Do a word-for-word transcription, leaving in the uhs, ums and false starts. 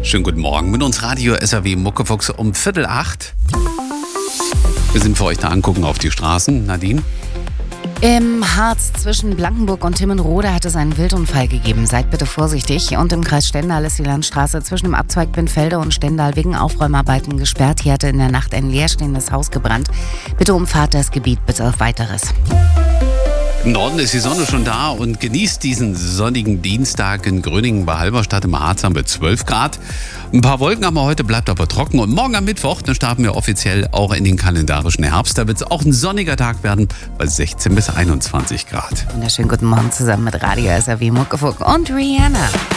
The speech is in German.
Schönen guten Morgen mit uns Radio S R W Muckefuchs um Viertel acht. Wir sind für euch da angucken auf die Straßen. Nadine? Im Harz zwischen Blankenburg und Timmenrode hat es einen Wildunfall gegeben. Seid bitte vorsichtig. Und im Kreis Stendal ist die Landstraße zwischen dem Abzweig Binfelde und Stendal wegen Aufräumarbeiten gesperrt. Hier hatte in der Nacht ein leerstehendes Haus gebrannt. Bitte umfahrt das Gebiet, bitte auf Weiteres. Im Norden ist die Sonne schon da und genießt diesen sonnigen Dienstag in Gröningen bei Halberstadt. Im Harz haben wir zwölf Grad. Ein paar Wolken haben wir heute, bleibt aber trocken. Und morgen am Mittwoch, dann starten wir offiziell auch in den kalendarischen Herbst. Da wird es auch ein sonniger Tag werden bei sechzehn bis einundzwanzig Grad. Wunderschönen guten Morgen zusammen mit Radio S R W Muckefuchs und Rihanna.